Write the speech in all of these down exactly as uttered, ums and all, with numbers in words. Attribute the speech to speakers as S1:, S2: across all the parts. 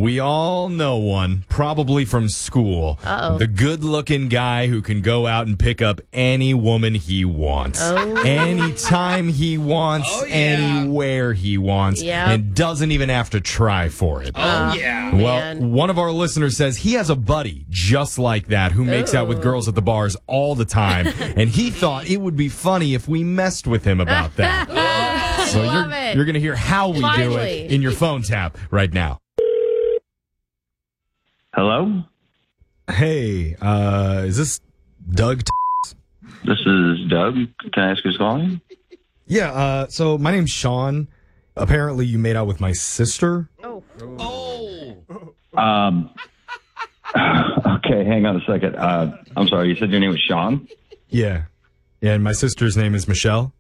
S1: We all know one, probably from school.
S2: Uh-oh.
S1: The good-looking guy who can go out and pick up any woman he wants.
S2: Oh.
S1: Anytime he wants,
S3: Oh, yeah.
S1: anywhere he wants,
S2: Yeah.
S1: and doesn't even have to try for it.
S3: Oh, yeah.
S1: Well,
S2: Man.
S1: one of our listeners says he has a buddy just like that who makes out with
S2: Ooh.
S1: girls at the bars all the time, and he thought it would be funny if we messed with him about that. So
S2: Love
S1: you're,
S2: it.
S1: you're going to hear how we do
S2: Finally.
S1: it in your phone tap right now.
S4: Hello?
S1: Hey, uh, is this Doug? T-
S4: This is Doug. Can I ask who's calling?
S1: yeah, uh, so my name's Sean. Apparently you made out with my sister.
S2: Oh.
S3: Oh.
S4: Um, okay, hang on a second. Uh, I'm sorry, you said your name was Sean?
S1: Yeah. Yeah, and my sister's name is Michelle,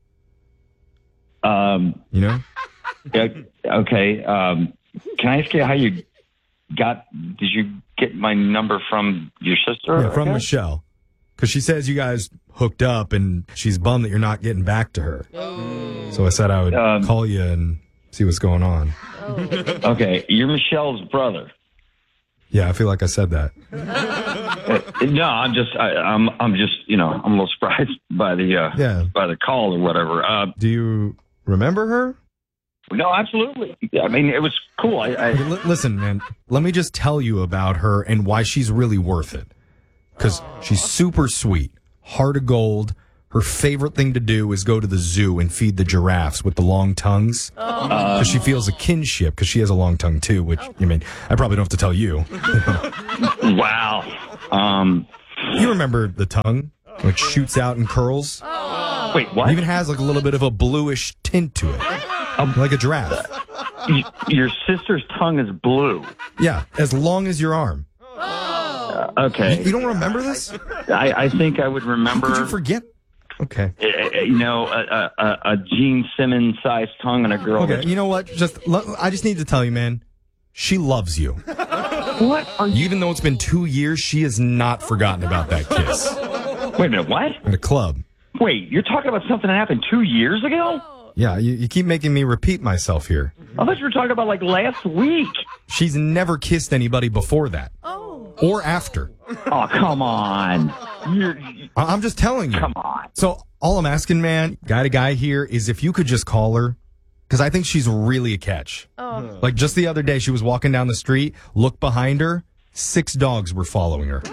S4: Um,
S1: you know?
S4: yeah, okay. Um, can I ask you how you got, did you get my number from your sister?
S1: Yeah, from
S4: Okay.
S1: Michelle. Because she says you guys hooked up and she's bummed that you're not getting back to her. So I said I would
S4: Um,
S1: call you and see what's going on.
S4: Okay, you're Michelle's brother.
S1: Yeah, I feel like I said that.
S4: Uh, no, I'm just, I, I'm, I'm just, you know, I'm a little surprised by the, uh,
S1: Yeah.
S4: by the call or whatever. Uh,
S1: Do you remember her?
S4: no, absolutely. I mean, it was cool. I, I
S1: Okay, li- listen, man, let me just tell you about her and why she's really worth it. Because she's super sweet, heart of gold. Her favorite thing to do is go to the zoo and feed the giraffes with the long tongues. Because she feels a kinship, because she has a long tongue too, which, I mean, I probably don't have to tell you.
S4: wow. Um,
S1: You remember the tongue? Like shoots out and curls?
S4: wait, what?
S1: It even has like a little bit of a bluish tint to it. Like a giraffe.
S4: Y- Your sister's tongue is blue.
S1: Yeah, as long as your arm.
S4: Uh, okay.
S1: You don't remember this?
S4: I, I think I would remember,
S1: Could you forget? Okay.
S4: uh, uh, you know, a, a, a Gene Simmons sized tongue on a girl.
S1: Okay, you know what? Just let- I just need to tell you, man. She loves you.
S4: What are you?
S1: Even though it's been two years, she has not forgotten about that kiss
S4: Wait a minute, what?
S1: at a club.
S4: Wait, you're talking about something that happened two years ago?
S1: Yeah, you, you keep making me repeat myself here.
S4: I thought you were talking about like last week.
S1: She's never kissed anybody before that.
S2: Oh.
S1: Or after.
S4: Oh, come on. You're,
S1: I- I'm just telling you.
S4: come on.
S1: So all I'm asking, man, guy to guy here, is if you could just call her, because I think she's really a catch.
S2: Oh.
S1: Like just the other day, she was walking down the street, look behind her, six dogs were following her.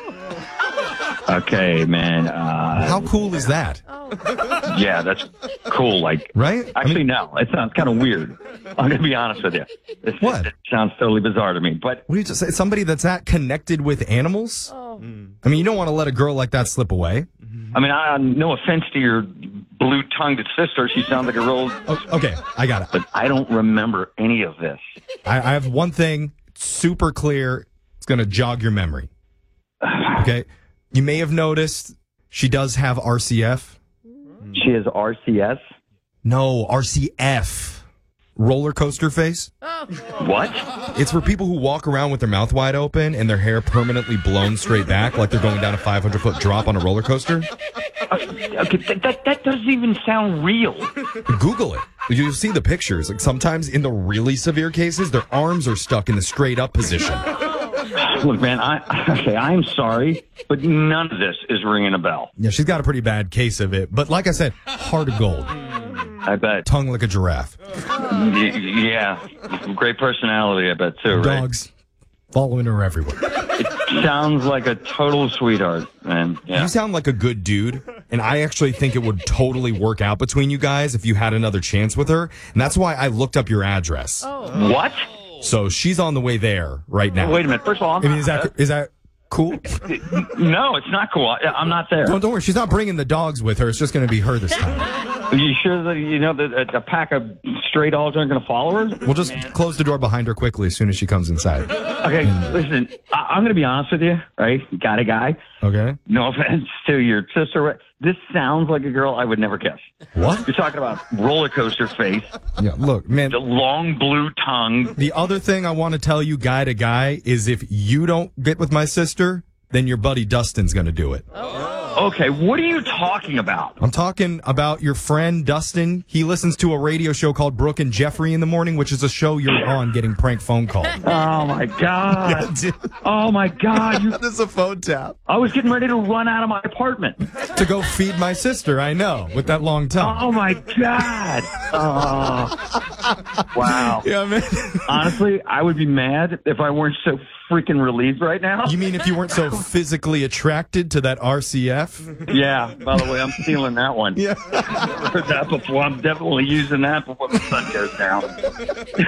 S4: Okay, man. Uh,
S1: How cool is that?
S4: yeah, that's cool. Like,
S1: Right? I
S4: actually,
S1: mean,
S4: no. It sounds kind of weird. I'm going to be honest with you. This,
S1: What?
S4: It sounds totally bizarre to me. But
S1: what do you just say? Somebody that's that connected with animals?
S2: Oh.
S1: I mean, you don't want to let a girl like that slip away.
S4: I mean, I, no offense to your blue-tongued sister. She sounds like a real,
S1: Oh, okay, I got it.
S4: but I don't remember any of this.
S1: I, I have one thing super clear. It's going to jog your memory. Okay? You may have noticed she does have R C F.
S4: She has R C S.
S1: No, R C F. Roller coaster face.
S4: What?
S1: It's for people who walk around with their mouth wide open and their hair permanently blown straight back like they're going down a five hundred foot drop on a roller coaster.
S4: Okay, that, that that doesn't even sound real.
S1: Google it. You'll see the pictures. Like sometimes in the really severe cases, their arms are stuck in the straight up position.
S4: Look, man, I okay, I'm sorry, but none of this is ringing a bell.
S1: Yeah, she's got a pretty bad case of it. But like I said, heart of gold,
S4: I bet.
S1: tongue like a giraffe.
S4: Y- Yeah, great personality, I bet too. Right?
S1: Dogs following her everywhere.
S4: Sounds like a total sweetheart, man. Yeah.
S1: You sound like a good dude, and I actually think it would totally work out between you guys if you had another chance with her. And that's why I looked up your address.
S4: What?
S1: So she's on the way there right now.
S4: Wait a minute. First of all, I'm
S1: I mean, is that is that cool?
S4: no, it's not cool. I, I'm not there.
S1: Don't, don't worry, she's not bringing the dogs with her. It's just going to be her this time.
S4: Are you sure that you know that a, a pack of stray dogs aren't going to follow her?
S1: We'll just close the door behind her quickly as soon as she comes inside.
S4: Okay, listen. I, I'm going to be honest with you, right? Got a guy.
S1: Okay?
S4: No offense to your sister. This sounds like a girl I would never kiss.
S1: What?
S4: You're talking about roller coaster face,
S1: Yeah, look, man.
S4: the long blue tongue.
S1: The other thing I want to tell you, guy to guy, is if you don't get with my sister, then your buddy Dustin's going to do it.
S4: Okay, what are you talking about?
S1: I'm talking about your friend Dustin. He listens to a radio show called Brooke and Jeffrey in the Morning, which is a show you're on getting prank phone calls.
S4: Oh, my God. Oh, my God. You,
S1: This is a phone tap.
S4: I was getting ready to run out of my apartment.
S1: To go feed my sister, I know, with that long tongue.
S4: Oh, my God. Oh. Wow.
S1: Yeah, man.
S4: Honestly, I would be mad if I weren't so freaking relieved right now.
S1: You mean if you weren't so physically attracted to that R C F?
S4: Yeah, by the way, I'm stealing that one.
S1: Yeah.
S4: I've heard that before. I'm definitely using that before the sun goes down.